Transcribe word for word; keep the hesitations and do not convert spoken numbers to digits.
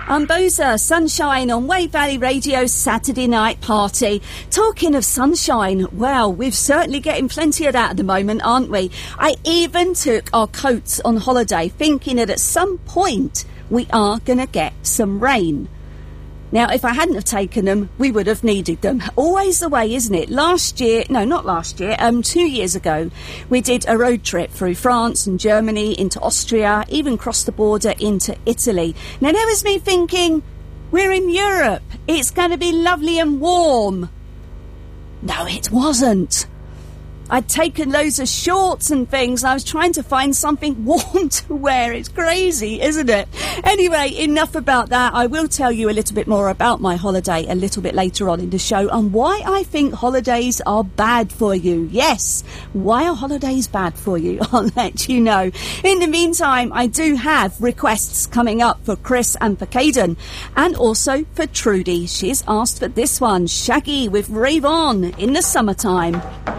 I'm Boza, Sunshine on Wave Valley Radio's Saturday night party. Talking of sunshine, well, we're certainly getting plenty of that at the moment, aren't we? I even took our coats on holiday, thinking that at some point we are going to get some rain. Now, if I hadn't have taken them, we would have needed them. Always the way, isn't it? Last year, no, not last year, um, two years ago, we did a road trip through France and Germany, into Austria, even crossed the border into Italy. Now, there was me thinking, we're in Europe. It's going to be lovely and warm. No, it wasn't. I'd taken loads of shorts and things. I was trying to find something warm to wear. It's crazy, isn't it? Anyway, enough about that. I will tell you a little bit more about my holiday a little bit later on in the show and why I think holidays are bad for you. Yes, why are holidays bad for you? I'll let you know. In the meantime, I do have requests coming up for Chris and for Caden, and also for Trudy. She's asked for this one, Shaggy with Rave On in the summertime.